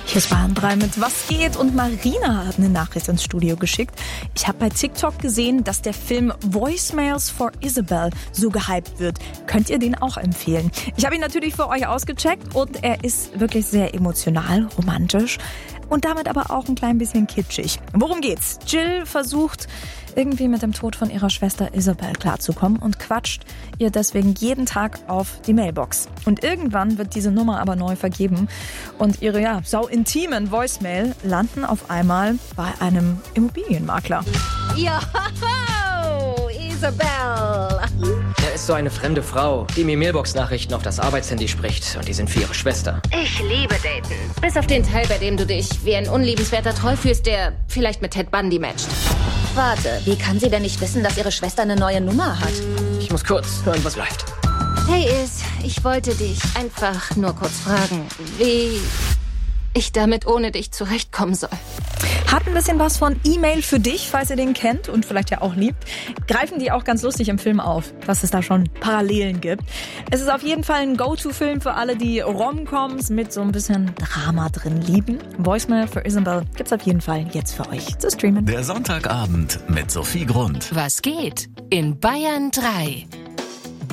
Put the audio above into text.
Hier ist Bayern 3 mit Was geht? Und Marina hat eine Nachricht ins Studio geschickt. Ich habe bei TikTok gesehen, dass der Film Voicemails for Isabel so gehypt wird. Könnt ihr den auch empfehlen? Ich habe ihn natürlich für euch ausgecheckt und er ist wirklich sehr emotional, romantisch und damit aber auch ein klein bisschen kitschig. Worum geht's? Jill versucht irgendwie mit dem Tod von ihrer Schwester Isabel klarzukommen und quatscht ihr deswegen jeden Tag auf die Mailbox. Und irgendwann wird diese Nummer aber neu vergeben und ihre sau intimen Voicemail landen auf einmal bei einem Immobilienmakler. Joho, Isabel! Er ist so eine fremde Frau, die mir Mailbox-Nachrichten auf das Arbeitshandy spricht und die sind für ihre Schwester. Ich liebe Daten. Bis auf den Teil, bei dem du dich wie ein unliebenswerter Troll fühlst, der vielleicht mit Ted Bundy matcht. Warte, wie kann sie denn nicht wissen, dass ihre Schwester eine neue Nummer hat? Ich muss kurz hören, was läuft. Hey Is, ich wollte dich einfach nur kurz fragen, wie ich damit ohne dich zurechtkommen soll. Hat ein bisschen was von E-Mail für dich, falls ihr den kennt und vielleicht ja auch liebt. Greifen die auch ganz lustig im Film auf, dass es da schon Parallelen gibt. Es ist auf jeden Fall ein Go-To-Film für alle, die Rom-Coms mit so ein bisschen Drama drin lieben. Voicemail for Isabel gibt's auf jeden Fall jetzt für euch zu streamen. Der Sonntagabend mit Sophie Grund. Was geht? In Bayern 3.